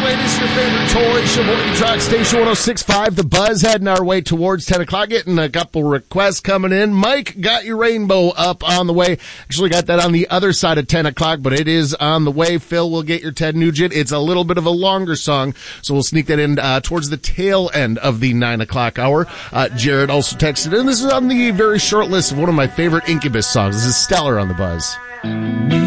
ladies, your favorite toy show, Morning Talk Station 106.5. The Buzz heading our way towards 10 o'clock, getting a couple requests coming in. Mike, got your rainbow up on the way. Actually got that on the other side of 10 o'clock, but it is on the way. Phil will get your Ted Nugent. It's a little bit of a longer song, so we'll sneak that in towards the tail end of the 9 o'clock hour. Jared also texted in. This is on the very short list of one of my favorite Incubus songs. This is Stellar on the Buzz.